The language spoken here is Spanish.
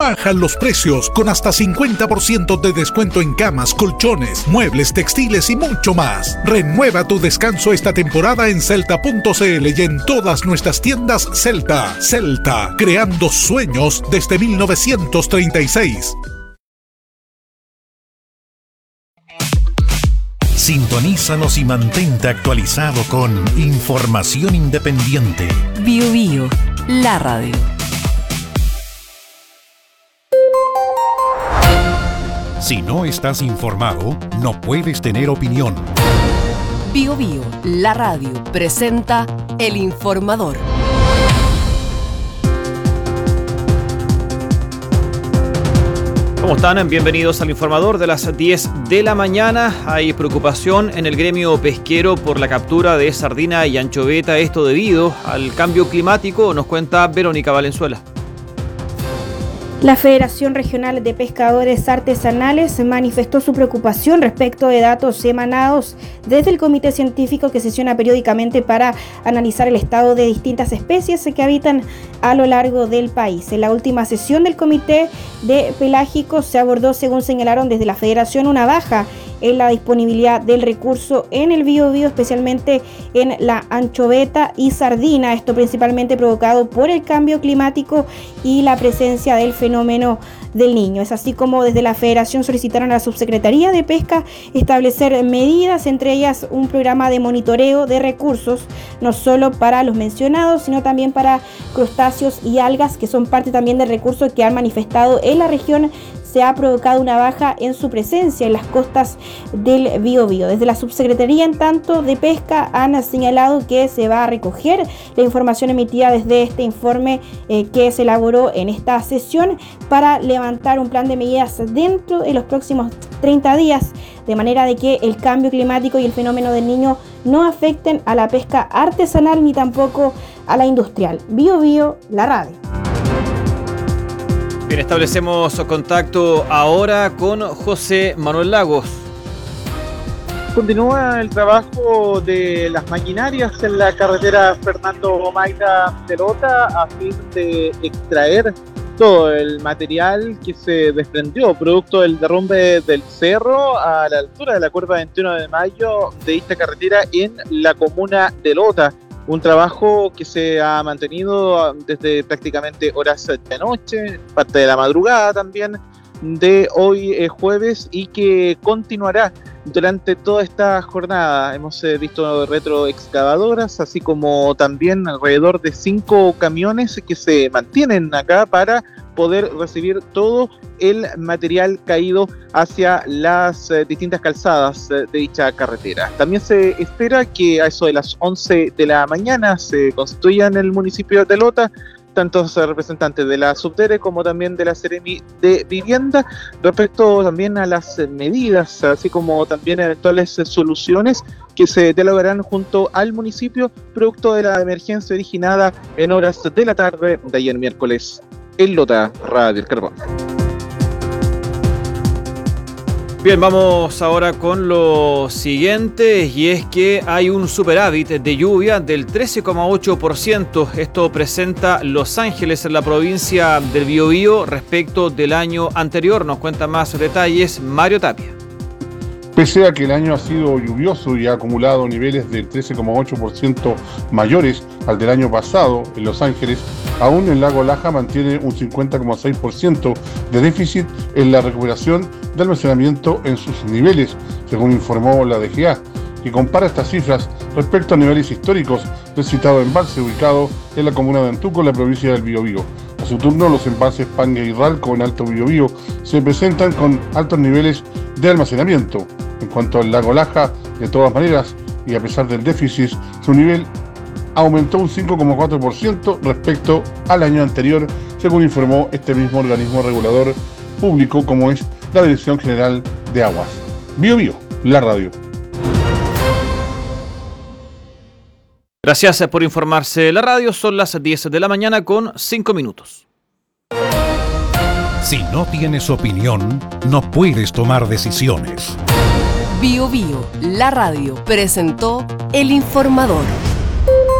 Bajan los precios con hasta 50% de descuento en camas, colchones, muebles, textiles y mucho más. Renueva tu descanso esta temporada en Celta.cl y en todas nuestras tiendas Celta. Celta, creando sueños desde 1936. Sintonízanos y mantente actualizado con información independiente. Bio Bio, la radio. Si no estás informado, no puedes tener opinión. Bio Bio, la radio, presenta El Informador. ¿Cómo están? Bienvenidos al Informador de las 10 de la mañana. Hay preocupación en el gremio pesquero por la captura de sardina y anchoveta, esto debido al cambio climático, nos cuenta Verónica Valenzuela. La Federación Regional de Pescadores Artesanales manifestó su preocupación respecto de datos emanados desde el comité científico que sesiona periódicamente para analizar el estado de distintas especies que habitan a lo largo del país. En la última sesión del comité de pelágicos se abordó, según señalaron desde la Federación, una baja en la disponibilidad del recurso en el Biobío, especialmente en la anchoveta y sardina, esto principalmente provocado por el cambio climático y la presencia del fenómeno del Niño. Es así como desde la Federación solicitaron a la Subsecretaría de Pesca establecer medidas, entre ellas un programa de monitoreo de recursos, no solo para los mencionados, sino también para crustáceos y algas, que son parte también del recurso que han manifestado en la región. Se ha provocado una baja en su presencia en las costas del Biobío. Desde la Subsecretaría, en tanto, de Pesca han señalado que se va a recoger la información emitida desde este informe que se elaboró en esta sesión para levantar un plan de medidas dentro de los próximos 30 días, de manera de que el cambio climático y el fenómeno del Niño no afecten a la pesca artesanal ni tampoco a la industrial. Biobío, la radio. Bien, establecemos contacto ahora con José Manuel Lagos. Continúa el trabajo de las maquinarias en la carretera Fernando Maida de Lota a fin de extraer todo el material que se desprendió producto del derrumbe del cerro a la altura de la curva 21 de mayo de esta carretera en la comuna de Lota. Un trabajo que se ha mantenido desde prácticamente horas de noche, parte de la madrugada también de hoy jueves, y que continuará durante toda esta jornada. Hemos visto retroexcavadoras, así como también alrededor de 5 camiones que se mantienen acá para poder recibir todo el material caído hacia las distintas calzadas de dicha carretera. También se espera que a eso de las 11 de la mañana se constituya en el municipio de Lota tantos representantes de la Subdere como también de la Seremi de Vivienda respecto también a las medidas, así como también eventuales soluciones que se dialogarán junto al municipio producto de la emergencia originada en horas de la tarde de ayer miércoles en Lota, Radio El Carbón. Bien, vamos ahora con lo siguiente, y es que hay un superávit de lluvia del 13,8%. Esto presenta Los Ángeles en la provincia del Biobío respecto del año anterior. Nos cuenta más detalles Mario Tapia. Pese a que el año ha sido lluvioso y ha acumulado niveles del 13,8% mayores al del año pasado en Los Ángeles, aún el lago Laja mantiene un 50,6% de déficit en la recuperación de almacenamiento en sus niveles, según informó la DGA, que compara estas cifras respecto a niveles históricos del citado embalse ubicado en la comuna de Antuco, en la provincia del Biobío. A su turno, los embalses Pangue y Ralco en Alto Biobío se presentan con altos niveles de almacenamiento. En cuanto al lago Laja, de todas maneras, y a pesar del déficit, su nivel aumentó un 5,4% respecto al año anterior, según informó este mismo organismo regulador público como es la Dirección General de Aguas. Biobío, la radio. Gracias por informarse. La radio, son las 10 de la mañana con 5 minutos. Si no tienes opinión, no puedes tomar decisiones. Bio Bio, la radio, presentó El Informador.